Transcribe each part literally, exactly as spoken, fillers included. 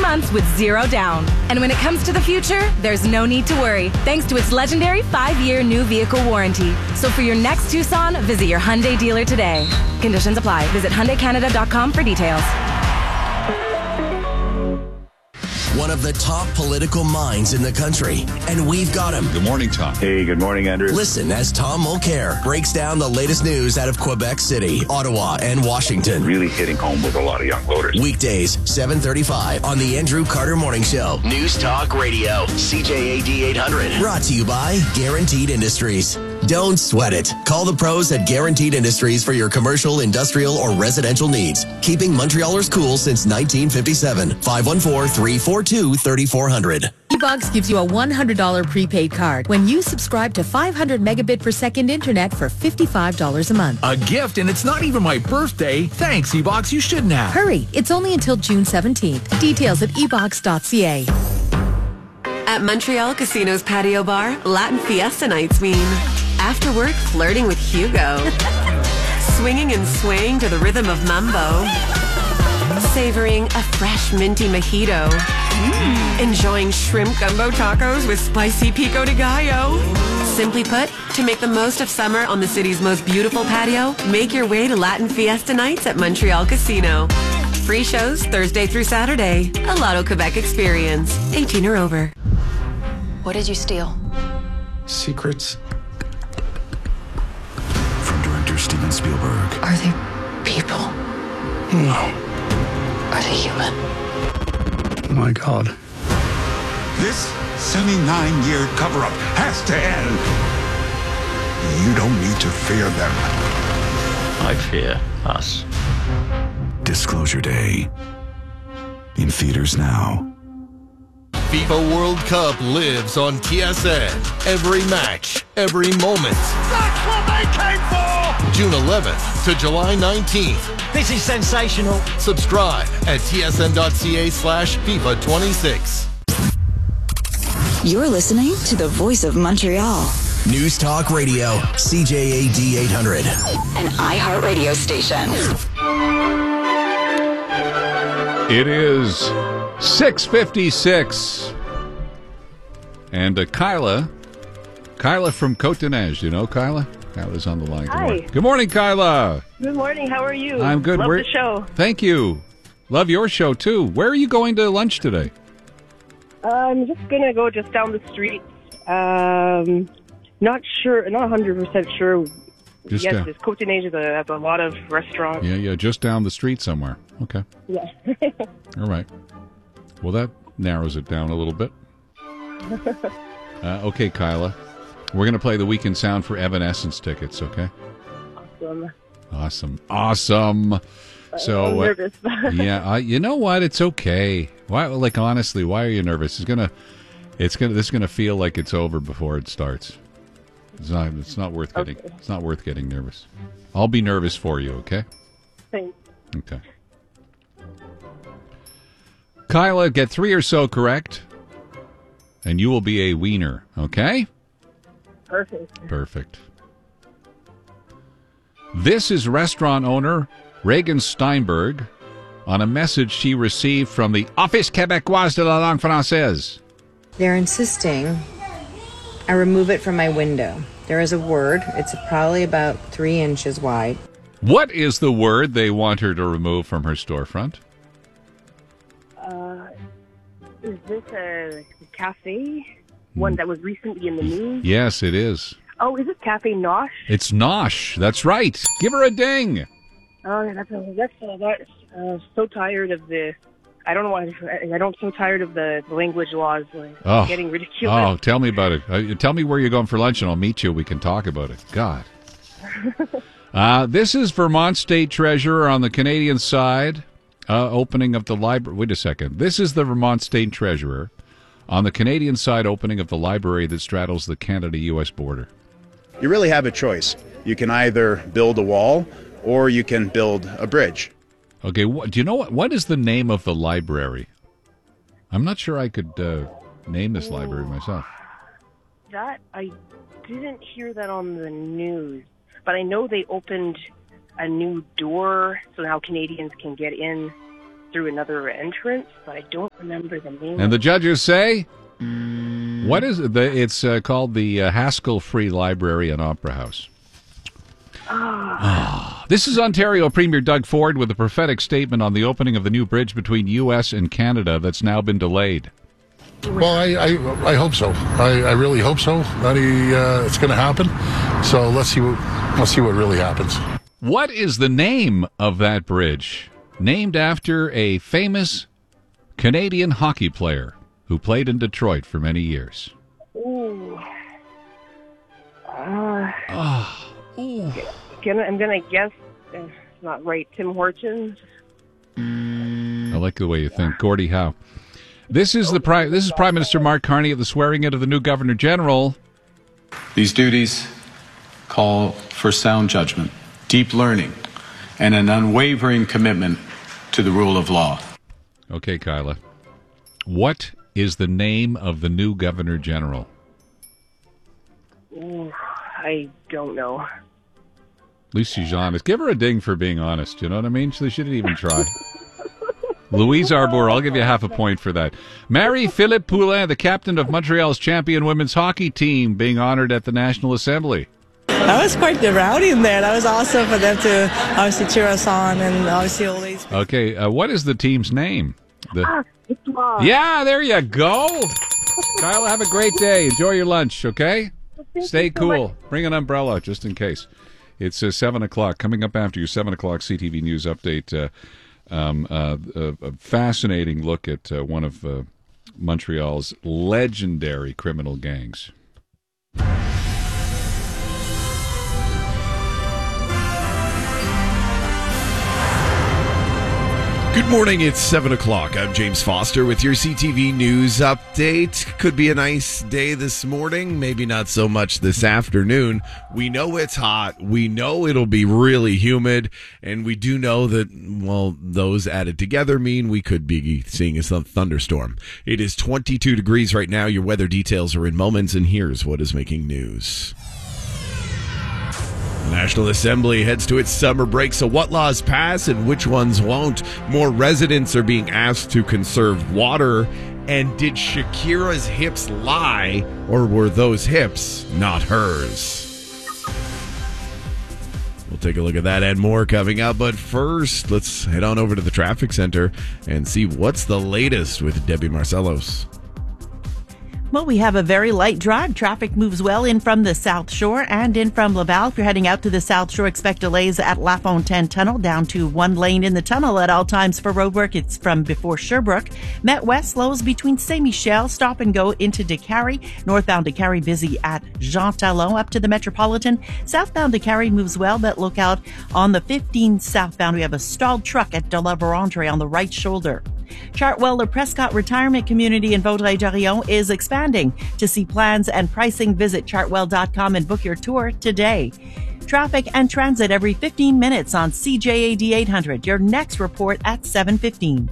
months with zero down. And when it comes to the future, there's no need to worry, thanks to its legendary five-year new vehicle warranty. So for your next Tucson, visit your Hyundai dealer today. Conditions apply. Visit Hyundai Canada dot com for details. One of the top political minds in the country, and we've got him. Good morning, Tom. Hey, good morning, Andrew. Listen as Tom Mulcair breaks down the latest news out of Quebec City, Ottawa, and Washington. Really hitting home with a lot of young voters. Weekdays, seven thirty-five on the Andrew Carter Morning Show. News Talk Radio, C J A D eight hundred. Brought to you by Guaranteed Industries. Don't sweat it. Call the pros at Guaranteed Industries for your commercial, industrial, or residential needs. Keeping Montrealers cool since nineteen fifty-seven. five one four, three four two, three four zero zero. eBox gives you a one hundred dollars prepaid card when you subscribe to five hundred megabit per second internet for fifty-five dollars a month. A gift, and it's not even my birthday. Thanks, eBox. You shouldn't have. Hurry. It's only until June seventeenth. Details at e box dot c a. At Montreal Casino's patio bar, Latin Fiesta nights mean after work flirting with Hugo, swinging and swaying to the rhythm of mambo, savoring a fresh minty mojito, mm. enjoying shrimp gumbo tacos with spicy pico de gallo. Simply put, to make the most of summer on the city's most beautiful patio, make your way to Latin Fiesta nights at Montreal Casino. Free shows Thursday through Saturday. A Lotto Quebec experience. eighteen or over. What did you steal? Secrets from director Steven Spielberg. Are they people? No. Are they human? Oh my God. This seventy-nine-year cover-up has to end. You don't need to fear them. I fear us. Disclosure Day. In theaters now. FIFA World Cup lives on T S N. Every match, every moment. That's what they came for! June eleventh to July nineteenth. This is sensational. Subscribe at T S N dot C A slash FIFA twenty-six. You're listening to the voice of Montreal. News Talk Radio, C J A D eight hundred. An iHeartRadio station. It is six fifty-six. And uh, Kyla, Kyla from Côte-des-Neiges. You know Kyla? Kyla's on the line. Good Hi. morning. Good morning, Kyla. Good morning. How are you? I'm good. Love Where- the show. Thank you. Love your show, too. Where are you going to lunch today? I'm just going to go just down the street. Um, not sure, not one hundred percent sure. Just yes, down. it's Côte-des-Neiges has a lot of restaurants. Yeah, yeah, just down the street somewhere. Okay. Yeah. All right. Well, that narrows it down a little bit. Uh, okay, Kyla. We're going to play the Weekend Sound for Evanescence tickets, okay? Awesome. Awesome. Awesome. So, I'm uh, nervous. yeah, I, you know what? It's okay. Why? Like, honestly, why are you nervous? It's gonna, it's gonna, this is gonna feel like it's over before it starts. It's not. It's not worth getting. Okay. It's not worth getting nervous. I'll be nervous for you. Okay. Thanks. Okay. Kyla, get three or so correct, and you will be a wiener. Okay. Perfect. Perfect. This is restaurant owner Reagan Steinberg on a message she received from the Office Québécoise de la Langue Française. They're insisting I remove it from my window. There is a word. It's probably about three inches wide. What is the word they want her to remove from her storefront? Uh, is this a cafe? One that was recently in the news? Yes, it is. Oh, is it Cafe Nosh? It's Nosh. That's right. Give her a ding. Oh, that's a, that's a, that's uh, so tired of the. I don't know why. I, I don't so tired of the language laws like, Oh. getting ridiculous. Oh, tell me about it. Uh, tell me where you're going for lunch, and I'll meet you. We can talk about it. God. uh, this is Vermont State Treasurer on the Canadian side. Uh, opening of the library. Wait a second. This is the Vermont State Treasurer on the Canadian side. Opening of the library that straddles the Canada-U S border. You really have a choice. You can either build a wall or you can build a bridge. Okay, wh- do you know what? What is the name of the library? I'm not sure I could uh, name this library myself. That I didn't hear that on the news, but I know they opened a new door so now Canadians can get in through another entrance, but I don't remember the name. And the judges say, what is it? The, it's uh, called the uh, Haskell Free Library and Opera House. Ah. This is Ontario Premier Doug Ford with a prophetic statement on the opening of the new bridge between U S and Canada that's now been delayed. Well, I, I, I hope so. I, I really hope so that he, uh, it's going to happen. So let's see what let's see what really happens. What is the name of that bridge? Named after a famous Canadian hockey player who played in Detroit for many years. Ooh. Uh, oh. Ooh. Can, I'm going to guess uh, it's not right. Tim Hortons. I like the way you think. Gordie Howe. This is the Prime This is Prime Minister Mark Carney at the swearing in of the new Governor General. These duties call for sound judgment, deep learning, and an unwavering commitment to the rule of law. Okay, Kyla. What is the name of the new Governor General? Ooh, I don't know. At least she's honest. Give her a ding for being honest. You know what I mean? She didn't even try. Louise Arbour, I'll give you half a point for that. Marie-Philippe Poulin, the captain of Montreal's champion women's hockey team, being honored at the National Assembly. That was quite the rowdy in there. That was awesome for them to obviously cheer us on and obviously all these. Okay, uh, what is the team's name? The... Ah, it's Law. Yeah, there you go. Kyle, have a great day. Enjoy your lunch, okay? Thank Stay so cool. much. Bring an umbrella just in case. It's uh, seven o'clock. Coming up after your seven o'clock C T V News update, uh, um, uh, a, a fascinating look at uh, one of uh, Montreal's legendary criminal gangs. Good morning, it's seven o'clock. I'm James Foster with your C T V News update. Could be a nice day this morning, maybe not so much this afternoon. We know it's hot, we know it'll be really humid, and we do know that, well, those added together mean we could be seeing a thunderstorm. It is twenty-two degrees right now. Your weather details are in moments, and here's what is making news. The National Assembly heads to its summer break, so what laws pass and which ones won't? More residents are being asked to conserve water. And did Shakira's hips lie, or were those hips not hers? We'll take a look at that and more coming up, but first, let's head on over to the traffic center and see what's the latest with Debbie Marcellos. Well, we have a very light drive. Traffic moves well in from the South Shore and in from Laval. If you're heading out to the South Shore, expect delays at La Fontaine Tunnel, down to one lane in the tunnel at all times for roadwork. It's from before Sherbrooke. Met West slows between Saint-Michel, stop and go into Décarie. Northbound Décarie busy at Jean Talon up to the Metropolitan. Southbound Décarie moves well, but look out on the fifteen southbound. We have a stalled truck at de la Vérandre on the right shoulder. Chartwell, the Prescott Retirement Community in Vaudreuil-Dorion is expanding. To see plans and pricing, visit chartwell dot com and book your tour today. Traffic and transit every fifteen minutes on C J A D eight hundred. Your next report at seven fifteen.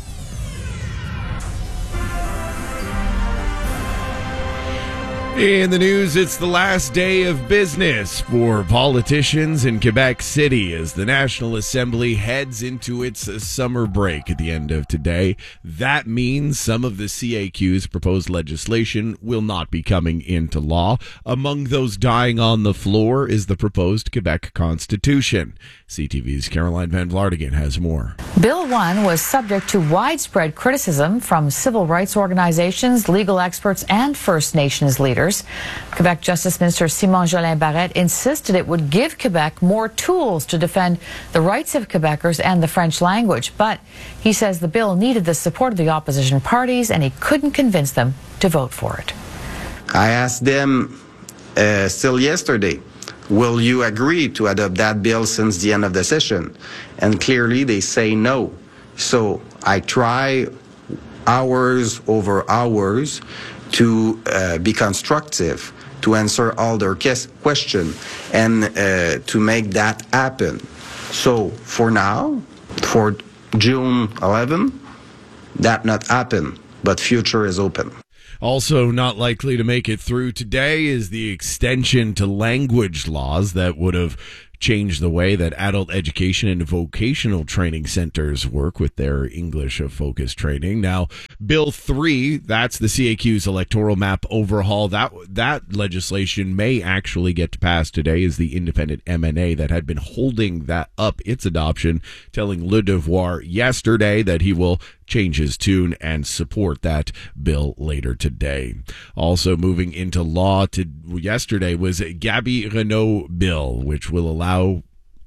In the news, it's the last day of business for politicians in Quebec City as the National Assembly heads into its summer break at the end of today. That means some of the C A Q's proposed legislation will not be coming into law. Among those dying on the floor is the proposed Quebec Constitution. C T V's Caroline Van Vlaardingen has more. Bill one was subject to widespread criticism from civil rights organizations, legal experts, and First Nations leaders. Quebec Justice Minister Simon Jolin Barrette insisted it would give Quebec more tools to defend the rights of Quebecers and the French language. But he says the bill needed the support of the opposition parties and he couldn't convince them to vote for it. I asked them uh, still yesterday, will you agree to adopt that bill since the end of the session? And clearly they say no. So I try hours over hours to uh, be constructive, to answer all their questions, and uh, to make that happen. So for now, for June eleventh, that not happen, but future is open. Also not likely to make it through today is the extension to language laws that would have change the way that adult education and vocational training centers work with their English-focused training. Now, Bill three, that's the C A Q's electoral map overhaul. That that legislation may actually get passed today, as the independent M N A that had been holding that up its adoption, telling Le Devoir yesterday that he will change his tune and support that bill later today. Also moving into law to yesterday was Gabby Renault bill, which will allow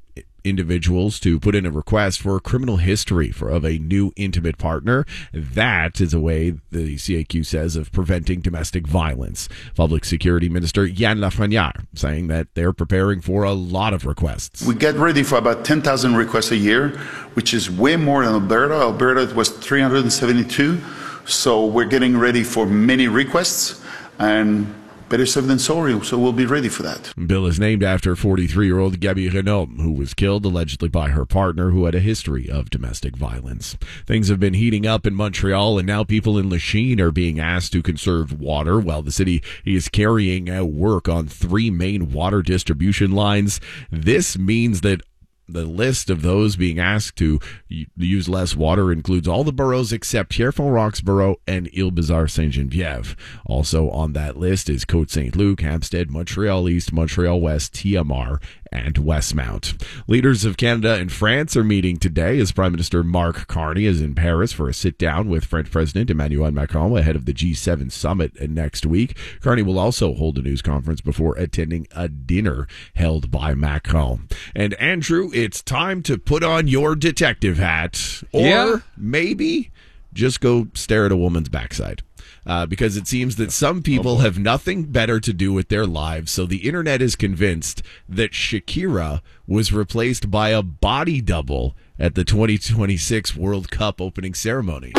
individuals to put in a request for a criminal history for of a new intimate partner. That is a way, the C A Q says, of preventing domestic violence. Public Security Minister Yann Lafrenière saying that they're preparing for a lot of requests. We get ready for about ten thousand requests a year, which is way more than Alberta. Alberta was three hundred seventy-two. So we're getting ready for many requests, and better safe than sorry, so we'll be ready for that. Bill is named after forty-three-year-old Gabby Renault, who was killed allegedly by her partner, who had a history of domestic violence. Things have been heating up in Montreal, and now people in Lachine are being asked to conserve water, while the city is carrying out work on three main water distribution lines. This means that the list of those being asked to use less water includes all the boroughs except Pierrefonds-Roxborough and Île-Bizarre-Sainte-Geneviève. Also on that list is Côte-Saint-Luc, Hampstead, Montreal East, Montreal West, T M R, and Westmount. Leaders of Canada and France are meeting today as Prime Minister Mark Carney is in Paris for a sit-down with French President Emmanuel Macron ahead of the G seven summit next week. Carney will also hold a news conference before attending a dinner held by Macron. And Andrew, it's time to put on your detective hat, or yeah. maybe just go stare at a woman's backside. Uh, because it seems that some people have nothing better to do with their lives, so the internet is convinced that Shakira was replaced by a body double at the twenty twenty-six World Cup opening ceremony.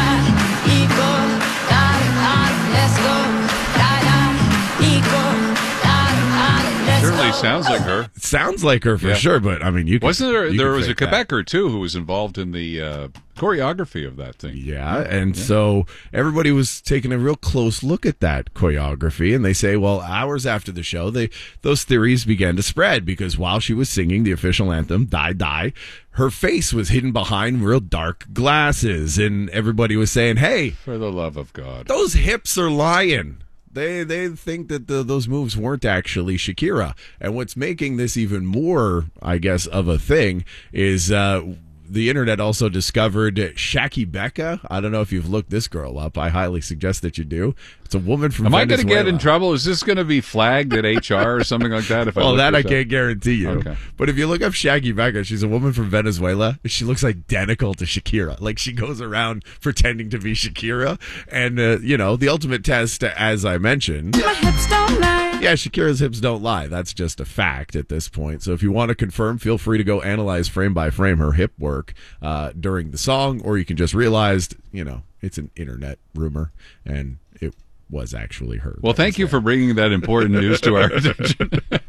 Certainly sounds like her. Sounds like her for Yeah. sure, but I mean, you could, wasn't there? you There could was a fake that. Quebecer too who was involved in the uh, choreography of that thing. Yeah, and so everybody was taking a real close look at that choreography, and they say, well, hours after the show, they those theories began to spread because while she was singing the official anthem, Die Die, her face was hidden behind real dark glasses, and everybody was saying, hey, for the love of God, those hips are lying. They they think that the, those moves weren't actually Shakira. And what's making this even more, I guess, of a thing is uh, the internet also discovered Shaki Becca. I don't know if you've looked this girl up. I highly suggest that you do. It's a woman from Am Venezuela. I going to get in trouble? Is this going to be flagged at H R or something like that? If I well, look that I this up? can't guarantee you. Okay. But if you look up Shaggy Becca, she's a woman from Venezuela. She looks identical to Shakira. Like, she goes around pretending to be Shakira. And, uh, you know, the ultimate test, as I mentioned. My hips don't lie. Yeah, Shakira's hips don't lie. That's just a fact at this point. So if you want to confirm, feel free to go analyze frame by frame her hip work uh, during the song, or you can just realize, you know, it's an internet rumor, and it was actually her. Well, thank you for bringing that important news to our attention.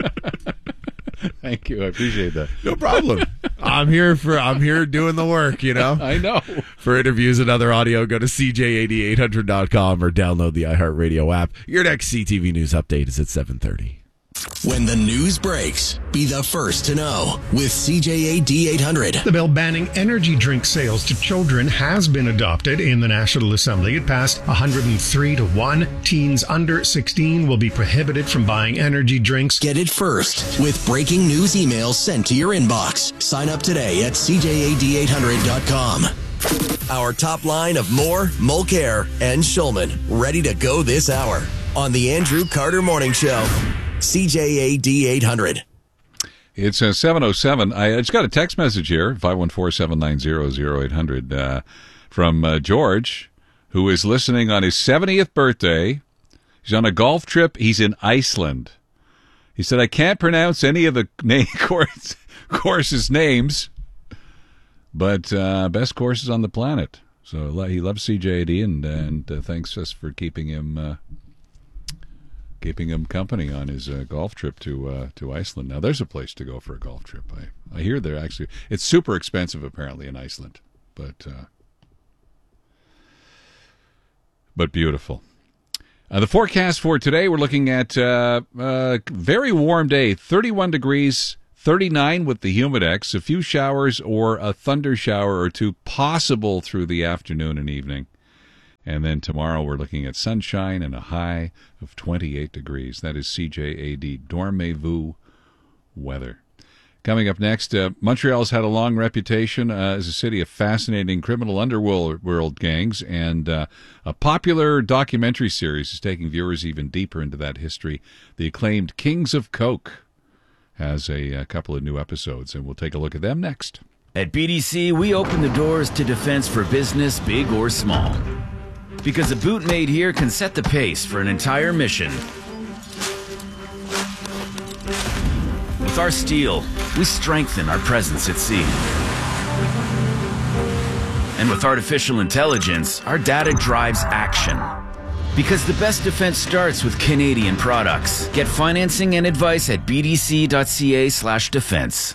Thank you. I appreciate that. No problem. I'm here for I'm here doing the work, you know. I know. For interviews and other audio, go to C J A D eight hundred dot com or download the iHeartRadio app. Your next C T V News update is at seven thirty. When the news breaks, be the first to know with C J A D eight hundred. The bill banning energy drink sales to children has been adopted in the National Assembly. It passed one hundred three to one. Teens under sixteen will be prohibited from buying energy drinks. Get it first with breaking news emails sent to your inbox. Sign up today at C J A D eight hundred dot com. Our top line of Moore, Mulcair, and Schulman ready to go this hour on the Andrew Carter Morning Show. C J A D eight hundred. It's uh, seven oh seven. I just got a text message here, five one four, seven nine zero, zero eight hundred, uh, from uh, George, who is listening on his seventieth birthday. He's on a golf trip. He's in Iceland. He said, I can't pronounce any of the name course, courses names, but uh, best courses on the planet. So he loves C J A D, and, and uh, thanks us for keeping him... Uh, keeping him company on his uh, golf trip to uh, to Iceland. Now, there's a place to go for a golf trip. I, I hear they're actually... It's super expensive, apparently, in Iceland. But uh, but beautiful. Uh, the forecast for today, we're looking at a uh, uh, very warm day, thirty-one degrees, thirty-nine with the Humidex, a few showers or a thunder shower or two possible through the afternoon and evening. And then tomorrow we're looking at sunshine and a high of twenty-eight degrees. That is C J A D Dormez-vous weather. Coming up next, uh, Montreal's had a long reputation uh, as a city of fascinating criminal underworld world gangs, and uh, a popular documentary series is taking viewers even deeper into that history. The acclaimed Kings of Coke has a, a couple of new episodes, and we'll take a look at them next. At B D C, we open the doors to defense for business, big or small. Because a boot made here can set the pace for an entire mission. With our steel, we strengthen our presence at sea. And with artificial intelligence, our data drives action. Because the best defense starts with Canadian products. Get financing and advice at bdc.ca slash defense.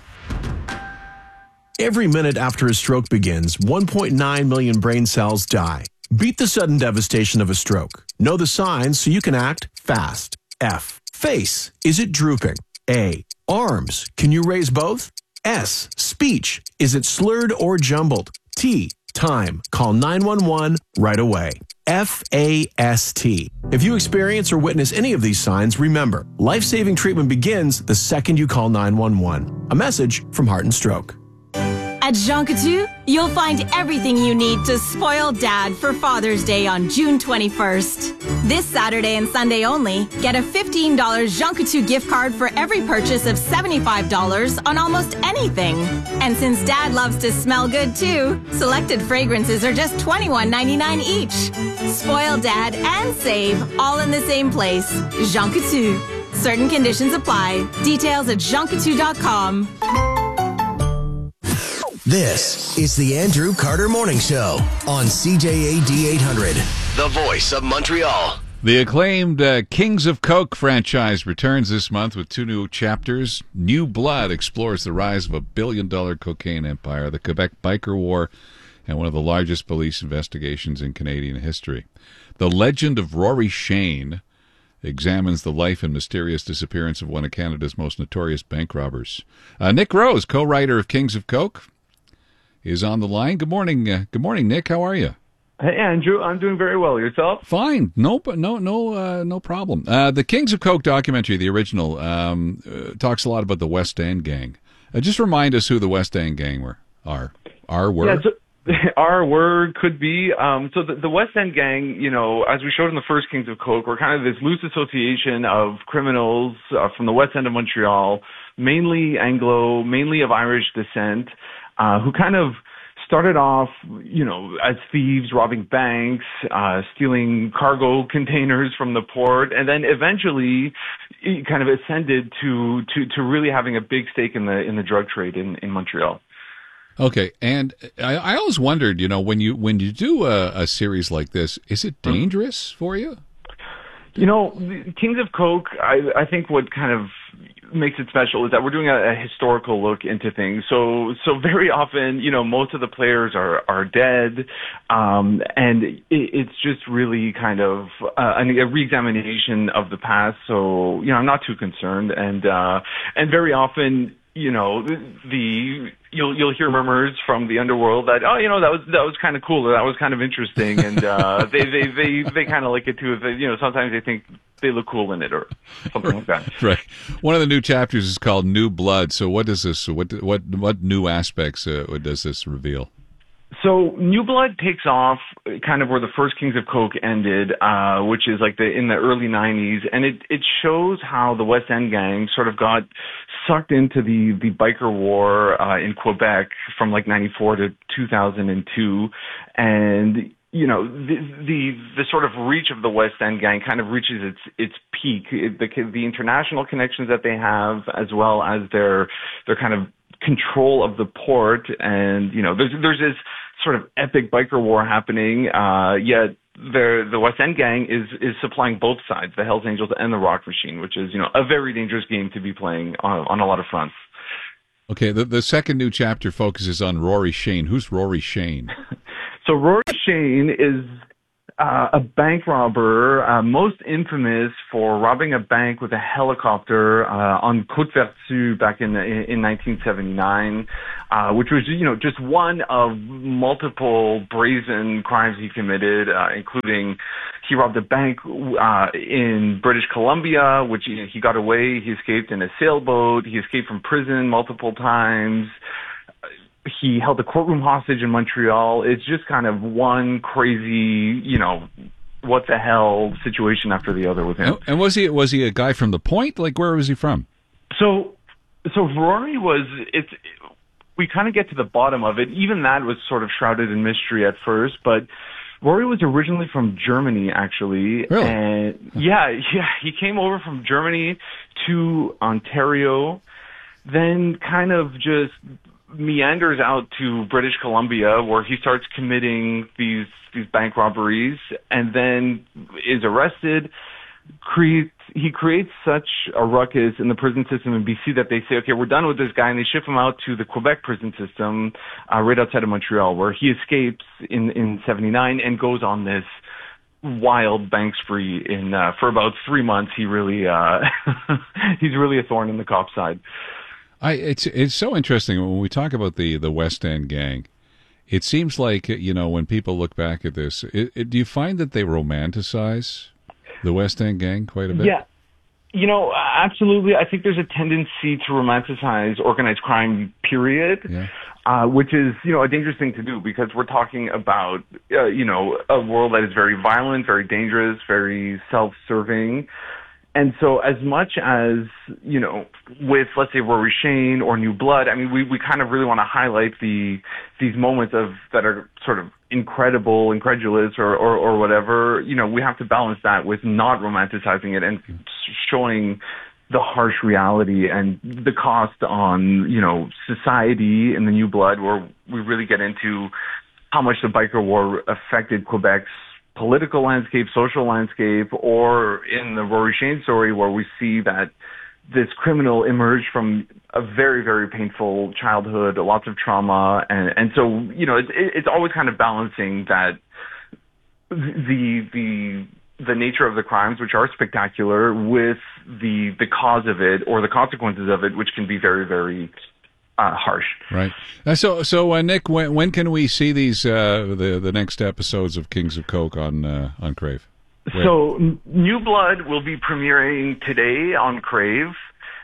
Every minute after a stroke begins, one point nine million brain cells die. Beat the sudden devastation of a stroke. Know the signs so you can act fast. F. Face. Is it drooping? A. Arms. Can you raise both? S. Speech. Is it slurred or jumbled? T. Time. Call nine one one right away. F A S T. If you experience or witness any of these signs, remember, life-saving treatment begins the second you call nine one one. A message from Heart and Stroke. At Jean Coutu, you'll find everything you need to spoil Dad for Father's Day on June twenty-first. This Saturday and Sunday only, get a fifteen dollars Jean Coutu gift card for every purchase of seventy-five dollars on almost anything. And since Dad loves to smell good too, selected fragrances are just twenty-one ninety-nine each. Spoil Dad and save all in the same place. Jean Coutu. Certain conditions apply. Details at jean coutu dot com. This is the Andrew Carter Morning Show on C J A D eight hundred, the voice of Montreal. The acclaimed uh, Kings of Coke franchise returns this month with two new chapters. New Blood explores the rise of a billion-dollar cocaine empire, the Quebec Biker War, and one of the largest police investigations in Canadian history. The Legend of Rory Shane examines the life and mysterious disappearance of one of Canada's most notorious bank robbers. Uh, Nick Rose, co-writer of Kings of Coke, is on the line. Good morning, uh, good morning, Nick. How are you? Hey, Andrew. I'm doing very well. Yourself? Fine. No, no, no, uh, no problem. Uh, the Kings of Coke documentary, the original, um, uh, talks a lot about the West End gang. Uh, just remind us who the West End gang were. Are are were. Yeah, so, our word could be. Um, so the, the West End gang, you know, as we showed in the first Kings of Coke, were kind of this loose association of criminals uh, from the West End of Montreal, mainly Anglo, mainly of Irish descent. Uh, who kind of started off, you know, as thieves, robbing banks, uh, stealing cargo containers from the port, and then eventually kind of ascended to, to, to really having a big stake in the in the drug trade in, in Montreal. Okay, and I, I always wondered, you know, when you when you do a, a series like this, is it dangerous for you? You know, Kings of Coke, I, I think what kind of makes it special is that we're doing a, a historical look into things. So, so very often, you know, most of the players are, are dead. Um, and it, it's just really kind of uh, a, a re-examination of the past. So, you know, I'm not too concerned. And, uh, and very often, you know, the, you'll, you'll hear murmurs from the underworld that, oh, you know, that was, that was kind of cool. Or that was kind of interesting. And, uh, they, they, they, they kind of like it too. They, you know, sometimes they think they look cool in it or something like that. Right. One of the new chapters is called New Blood. So what does this, what, what, what new aspects uh, does this reveal? So New Blood takes off kind of where the first Kings of Coke ended, uh, which is like the in the early nineties, and it it shows how the West End gang sort of got sucked into the the biker war uh, in Quebec from like ninety-four to two thousand two, and you know the the the sort of reach of the West End gang kind of reaches its its peak. It, the the international connections that they have, as well as their their kind of control of the port, and you know there's there's this sort of epic biker war happening, uh, yet the the West End gang is is supplying both sides, the Hells Angels and the Rock Machine, which is, you know, a very dangerous game to be playing on, on a lot of fronts. Okay, the the second new chapter focuses on Rory Shane. Who's Rory Shane? So Rory Shane is uh, a bank robber, uh, most infamous for robbing a bank with a helicopter uh, on Côte Vertu back in in nineteen seventy-nine, uh, which was, you know, just one of multiple brazen crimes he committed, uh, including he robbed a bank uh, in British Columbia, which he, he got away. He escaped in a sailboat. He escaped from prison multiple times. He held a courtroom hostage in Montreal. It's just kind of one crazy, you know, what the hell situation after the other with him. And was he was he a guy from the Point? Like, where was he from? So, so Rory was. It's we kind of get to the bottom of it. Even that was sort of shrouded in mystery at first, but Rory was originally from Germany, actually. Really? And yeah, yeah, he came over from Germany to Ontario, then kind of just meanders out to British Columbia, where he starts committing these these bank robberies, and then is arrested. Creates he creates such a ruckus in the prison system in B C that they say, okay, we're done with this guy, and they ship him out to the Quebec prison system, uh, right outside of Montreal, where he escapes in in seventy-nine and goes on this wild bank spree in uh, for about three months. He really uh, he's really a thorn in the cop's side. I, it's it's so interesting when we talk about the, the West End gang. It seems like, you know, when people look back at this, it, it, do you find that they romanticize the West End gang quite a bit? Yeah, you know, absolutely. I think there's a tendency to romanticize organized crime, period, yeah. uh, which is, you know, a dangerous thing to do, because we're talking about, uh, you know, a world that is very violent, very dangerous, very self-serving. And so as much as, you know, with, let's say, Rory Shane or New Blood, I mean, we, we kind of really want to highlight the these moments of that are sort of incredible, incredulous, or, or, or whatever. You know, we have to balance that with not romanticizing it and showing the harsh reality and the cost on, you know, society in the New Blood, where we really get into how much the biker war affected Quebec's political landscape, social landscape, or in the Rory Shane story, where we see that this criminal emerged from a very, very painful childhood, lots of trauma, and and so, you know, it, it's always kind of balancing that the the the nature of the crimes, which are spectacular, with the the cause of it or the consequences of it, which can be very, very Uh, harsh. Right. Uh, so, so uh, Nick, when, when can we see these uh, the the next episodes of Kings of Coke on uh, on Crave? Where? So, New Blood will be premiering today on Crave,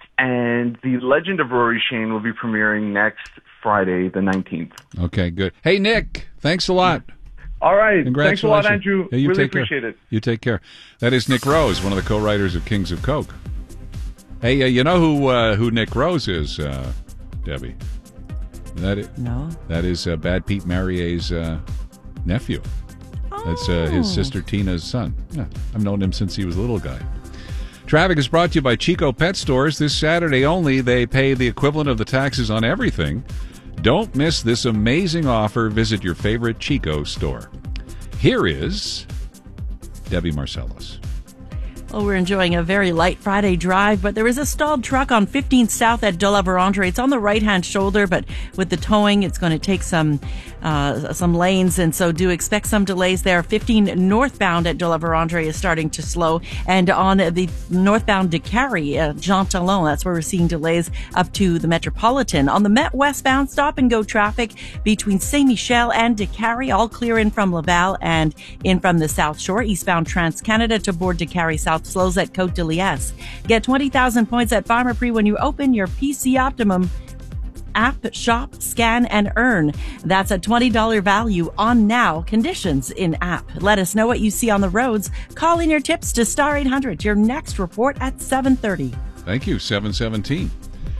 and The Legend of Rory Shane will be premiering next Friday, the nineteenth. Okay, good. Hey, Nick, thanks a lot. All right. Congratulations. Thanks a lot, Andrew. Yeah, you really take care. appreciate it. You take care. That is Nick Rose, one of the co-writers of Kings of Coke. Hey, uh, you know who uh, who Nick Rose is? Uh, Debbie. That is, no. That is uh, Bad Pete Marier's uh, nephew. Oh. That's uh, his sister Tina's son. Yeah, I've known him since he was a little guy. Traffic is brought to you by Chico Pet Stores. This Saturday only, they pay the equivalent of the taxes on everything. Don't miss this amazing offer. Visit your favorite Chico store. Here is Debbie Marcellus. Well, we're enjoying a very light Friday drive, but there is a stalled truck on fifteenth South at De La Vérendrye. It's on the right-hand shoulder, but with the towing, it's going to take some uh, some lanes, and so do expect some delays there. fifteen northbound at De La Vérendrye is starting to slow, and on the northbound Décarie, uh, Jean Talon, that's where we're seeing delays up to the Metropolitan. On the Met westbound, stop-and-go traffic between Saint-Michel and Décarie, all clear in from Laval and in from the South Shore. Eastbound Trans-Canada to board Décarie South slows at Côte de Liesse. Get twenty thousand points at Pharmaprix when you open your P C Optimum app, shop, scan, and earn. That's a twenty dollars value on now. Conditions in app. Let us know what you see on the roads. Call in your tips to Star eight hundred. Your next report at seven thirty. Thank you, seven seventeen.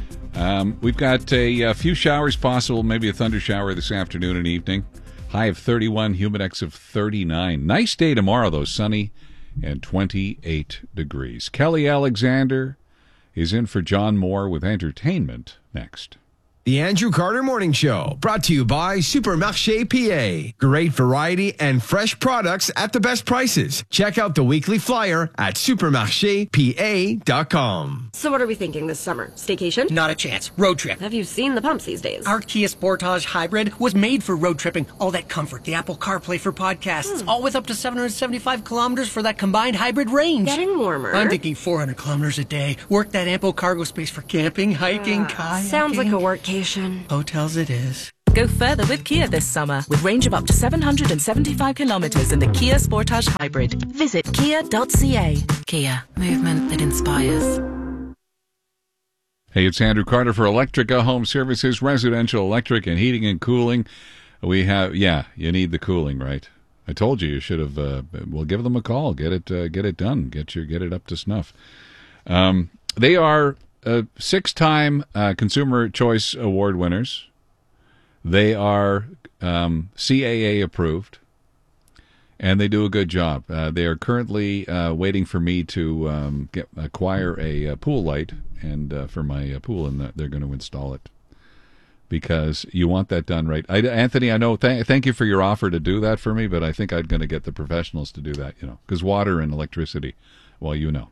Um, we've got a, a few showers possible, maybe a thunder shower this afternoon and evening. High of thirty-one, humidex of thirty-nine. Nice day tomorrow, though, sunny and twenty-eight degrees. Kelly Alexander is in for John Moore with entertainment next. The Andrew Carter Morning Show, brought to you by Supermarché P A. Great variety and fresh products at the best prices. Check out the weekly flyer at supermarché p a dot com. So what are we thinking this summer? Staycation? Not a chance. Road trip. Have you seen the pumps these days? Our Kia Sportage Hybrid was made for road tripping. All that comfort, the Apple CarPlay for podcasts, hmm. all with up to seven hundred seventy-five kilometers for that combined hybrid range. Getting warmer. I'm thinking four hundred kilometers a day. Work that ample cargo space for camping, hiking, uh, kayaking. Sounds like a workcation. Hotels it is. Go further with Kia this summer with range of up to seven hundred seventy-five kilometers in the Kia Sportage Hybrid. Visit kia dot c a. Kia, movement that inspires. Hey, it's Andrew Carter for Electrica Home Services, residential electric and heating and cooling. We have, yeah, you need the cooling, right? I told you you should have. Uh, well, give them a call. Get it, uh, get it done. Get your, get it up to snuff. Um, they are uh, six-time uh, Consumer Choice Award winners. They are um, C A A approved, and they do a good job. Uh, they are currently uh, waiting for me to um, get acquire a, a pool light, and uh, for my uh, pool, and they're going to install it because you want that done right. I, Anthony, I know. Th- thank you for your offer to do that for me, but I think I'm going to get the professionals to do that. You know, because water and electricity, well, you know.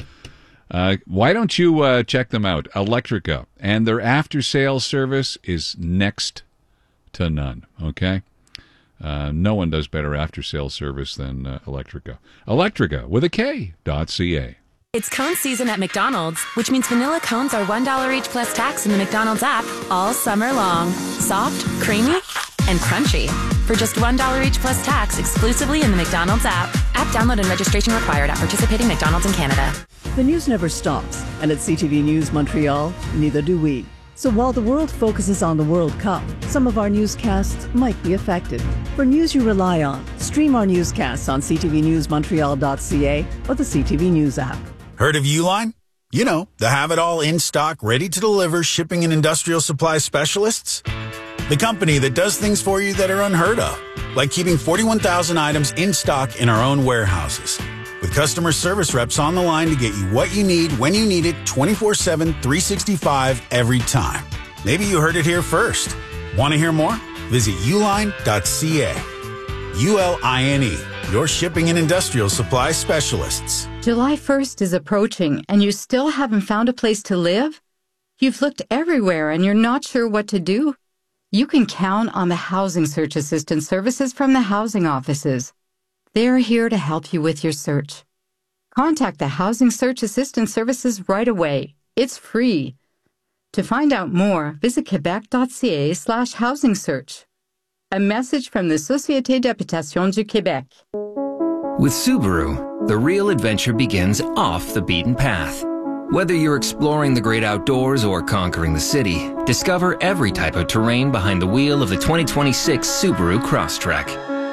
Uh, why don't you uh, check them out, Electrica, and their after-sales service is next to none, okay? Uh, no one does better after-sales service than uh, Electrica. Electrica, with a K, dot C A. It's cone season at McDonald's, which means vanilla cones are one dollar each plus tax in the McDonald's app all summer long. Soft, creamy, and crunchy. For just one dollar each plus tax exclusively in the McDonald's app. App download and registration required at participating McDonald's in Canada. The news never stops, and at C T V News Montreal, neither do we. So while the world focuses on the World Cup, some of our newscasts might be affected. For news you rely on, stream our newscasts on c t v news montreal dot c a or the C T V News app. Heard of Uline? You know, the have-it-all in-stock, ready-to-deliver shipping and industrial supply specialists. The company that does things for you that are unheard of, like keeping forty-one thousand items in stock in our own warehouses. With customer service reps on the line to get you what you need when you need it twenty-four seven, three sixty-five every time. Maybe you heard it here first. Want to hear more? Visit uline dot c a. U L I N E, your shipping and industrial supply specialists. July first is approaching and you still haven't found a place to live? You've looked everywhere and you're not sure what to do? You can count on the Housing Search Assistance services from the housing offices. They're here to help you with your search. Contact the Housing Search Assistance Services right away. It's free. To find out more, visit quebec dot c a slash housing search. A message from the Société d'Habitation du Québec. With Subaru, the real adventure begins off the beaten path. Whether you're exploring the great outdoors or conquering the city, discover every type of terrain behind the wheel of the twenty twenty-six Subaru Crosstrek.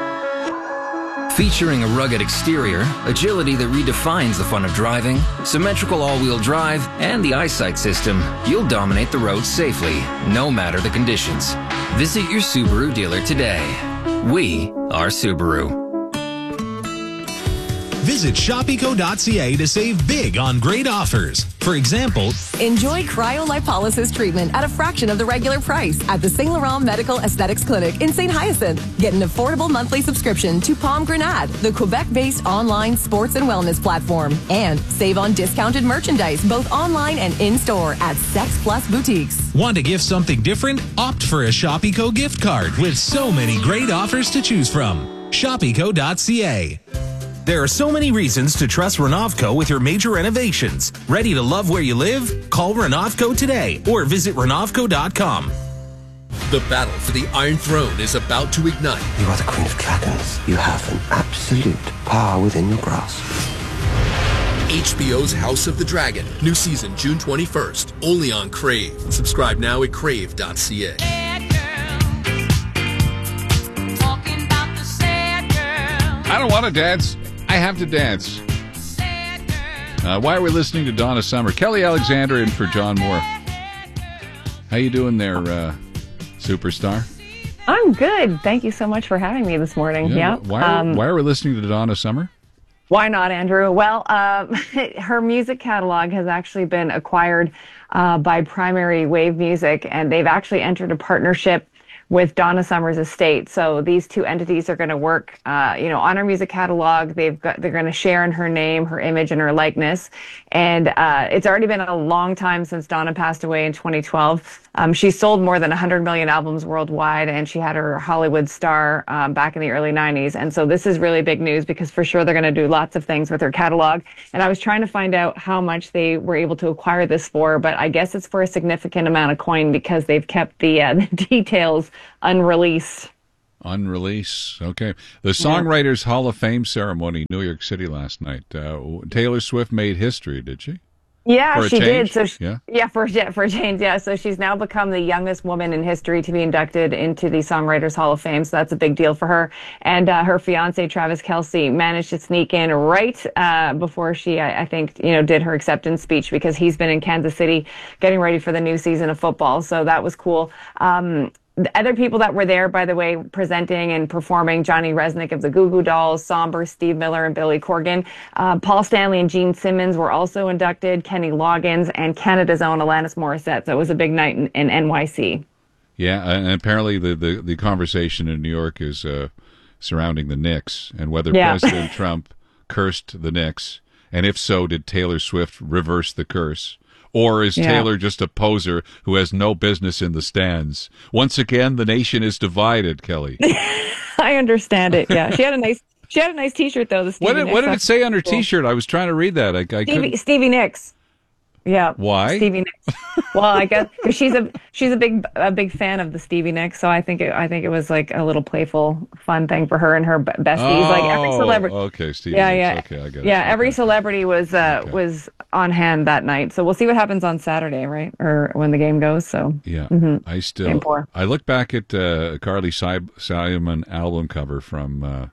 Featuring a rugged exterior, agility that redefines the fun of driving, symmetrical all-wheel drive, and the eyesight system, you'll dominate the road safely, no matter the conditions. Visit your Subaru dealer today. We are Subaru. Visit shopico dot c a to save big on great offers. For example, enjoy cryolipolysis treatment at a fraction of the regular price at the Saint Laurent Medical Aesthetics Clinic in Saint Hyacinthe. Get an affordable monthly subscription to Palm Grenade, the Quebec-based online sports and wellness platform. And save on discounted merchandise both online and in-store at Sex Plus Boutiques. Want to gift something different? Opt for a Shopico gift card with so many great offers to choose from. shopico dot c a. There are so many reasons to trust Renovco with your major renovations. Ready to love where you live? Call Renovco today or visit renovco dot com. The battle for the Iron Throne is about to ignite. You are the Queen of Dragons. You have an absolute power within your grasp. H B O's House of the Dragon. New season June twenty-first. Only on Crave. Subscribe now at crave dot c a. I don't want to dance. I have to dance. Uh, why are we listening to Donna Summer? Kelly Alexander in for John Moore. How you doing there, uh, superstar? I'm good. Thank you so much for having me this morning. Yeah. yeah. Why, are, um, why are we listening to Donna Summer? Why not, Andrew? Well, uh, her music catalog has actually been acquired uh, by Primary Wave Music, and they've actually entered a partnership with Donna Summer's estate. So these two entities are going to work, uh, you know, on her music catalog. They've got, they're going to share in her name, her image, and her likeness. And uh, it's already been a long time since Donna passed away in twenty twelve. Um, she sold more than one hundred million albums worldwide, and she had her Hollywood star um, back in the early nineties. And so this is really big news because for sure they're going to do lots of things with her catalog. And I was trying to find out how much they were able to acquire this for, but I guess it's for a significant amount of coin because they've kept the, uh, the details unreleased. Unreleased. Okay. The Songwriters Hall of Fame ceremony in New York City last night. Uh, Taylor Swift made history, did she? Yeah, she change? did. So she, yeah, yeah, for yeah, for a change, yeah. So she's now become the youngest woman in history to be inducted into the Songwriters Hall of Fame. So that's a big deal for her. And uh, her fiance Travis Kelce managed to sneak in right uh, before she, I, I think, you know, did her acceptance speech because he's been in Kansas City getting ready for the new season of football. So that was cool. Um, The other people that were there, by the way, presenting and performing, Johnny Resnick of the Goo Goo Dolls, Somber, Steve Miller, and Billy Corgan. Uh, Paul Stanley and Gene Simmons were also inducted, Kenny Loggins, and Canada's own Alanis Morissette. So it was a big night in, in N Y C. Yeah, and apparently the, the, the conversation in New York is uh, surrounding the Knicks and whether Yeah. President Trump cursed the Knicks. And if so, did Taylor Swift reverse the curse? Or is Yeah. Taylor just a poser who has no business in the stands? Once again, the nation is divided, Kelly. I understand it. Yeah, she had a nice she had a nice T-shirt though. The Stevie What did, Nicks. what did it That's say on her cool. T-shirt? I was trying to read that. I, I Stevie, couldn't. Stevie Nicks. Yeah. Why? Stevie Nicks. Well, I guess because she's a she's a big a big fan of the Stevie Nicks, so I think it, I think it was like a little playful, fun thing for her and her be- besties. Oh, like every celebrity. okay, Stevie Yeah, Nicks. yeah. Okay, I get it. Yeah, every celebrity was uh, was on hand that night. So we'll see what happens on Saturday, right, or when the game goes. So Yeah, Mhm. I Game still. four. I look back at uh, Carly Si- Simon album cover from uh,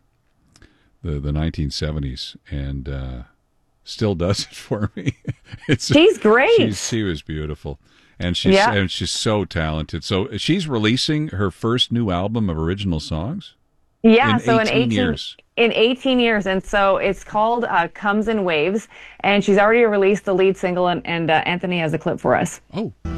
the the nineteen seventies, and uh, still does it for me. It's She's great. She's, she was beautiful, and she's Yeah. and she's so talented. So she's releasing her first new album of original songs. Yeah, in so in eighteen eighteen years. in eighteen years, and so it's called uh, "Comes in Waves," and she's already released the lead single, and, and uh, Anthony has a clip for us. Oh.